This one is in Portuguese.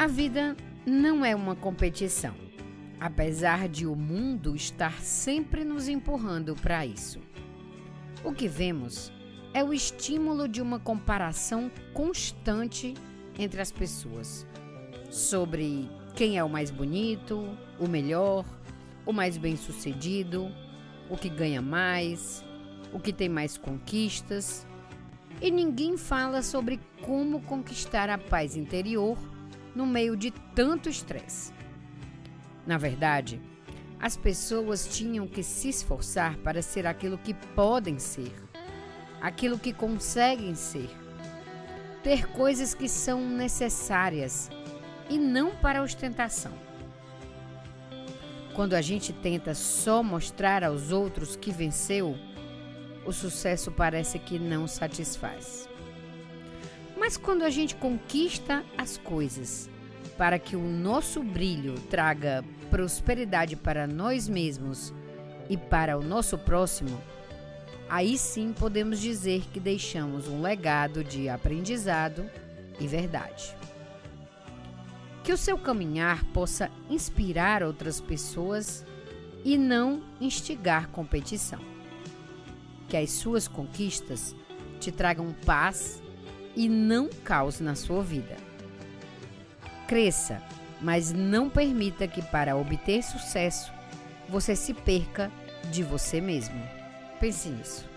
A vida não é uma competição, apesar de o mundo estar sempre nos empurrando para isso. O que vemos é o estímulo de uma comparação constante entre as pessoas sobre quem é o mais bonito, o melhor, o mais bem-sucedido, o que ganha mais, o que tem mais conquistas. E ninguém fala sobre como conquistar a paz interior no meio de tanto estresse. Na verdade, as pessoas tinham que se esforçar para ser aquilo que podem ser, aquilo que conseguem ser, ter coisas que são necessárias e não para ostentação. Quando a gente tenta só mostrar aos outros que venceu, o sucesso parece que não satisfaz. Mas quando a gente conquista as coisas para que o nosso brilho traga prosperidade para nós mesmos e para o nosso próximo, aí sim podemos dizer que deixamos um legado de aprendizado e verdade. Que o seu caminhar possa inspirar outras pessoas e não instigar competição. Que as suas conquistas te tragam paz e não caos na sua vida. Cresça, mas não permita que para obter sucesso você se perca de você mesmo. Pense nisso.